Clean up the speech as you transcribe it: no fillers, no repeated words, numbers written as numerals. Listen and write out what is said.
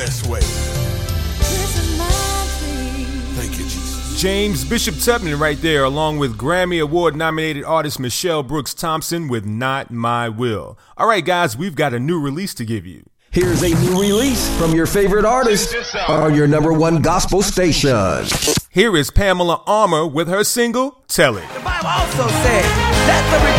best way. Thank you, Jesus. James Bishop Tubman right there, along with Grammy Award-nominated artist Michelle Brooks Thompson with Not My Will. All right, guys, we've got a new release to give you. Here's a new release from your favorite artist on your number one gospel station. Here is Pamela Armour with her single, Tell It. The Bible also says, let the